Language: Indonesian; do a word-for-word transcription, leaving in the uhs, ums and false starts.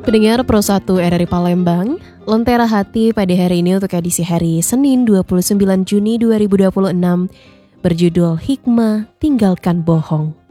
Pendengar Pro satu R R I Palembang, Lentera Hati pada hari ini untuk edisi hari Senin dua puluh sembilan Juni dua ribu dua puluh enam berjudul Hikmah Tinggalkan Bohong.